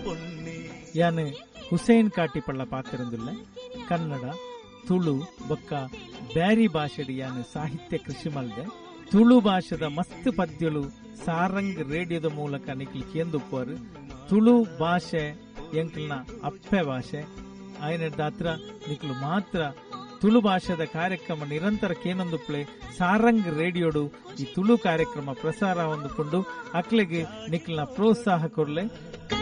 ಯಾನ್ ಹುಸೇನ್ ಕಾಟಿಪಳ್ಳ ಪಾತಿರಂದುಲ್ಲ ಕನ್ನಡ ತುಳು ಬೊಕ್ಕ ಬ್ಯಾರಿ ಭಾಷೆಡ್ ಯಾನ್ ಸಾಹಿತ್ಯ ಕೃಷಿ ಮಲ್ದೆ ತುಳು ಭಾಷೆದ ಮಸ್ತ್ ಪದ್ಯಗಳು ಸಾರಂಗ್ ರೇಡಿಯೋದ ಮೂಲಕ ನಿಖಿಲ್ ಕೇಂದುಪ್ಪರು ತುಳು ಭಾಷೆ ಎಂಕಲ್ನ ಅಪ್ಪೆ ಭಾಷೆ ಆಯ್ನದ ಹತ್ರ ನಿಖಿಲು ಮಾತ್ರ ತುಳು ಭಾಷೆದ ಕಾರ್ಯಕ್ರಮ ನಿರಂತರ ಕೇನೊಂದುಪ್ಲೆ ಸಾರಂಗ್ ರೇಡಿಯೋಡು ಈ ತುಳು ಕಾರ್ಯಕ್ರಮ ಪ್ರಸಾರ ಹೊಂದಿಕೊಂಡು ಅಕ್ಲೆಗೆ ನಿಖಿಲ್ನ ಪ್ರೋತ್ಸಾಹ ಕೊರ್ಲೆ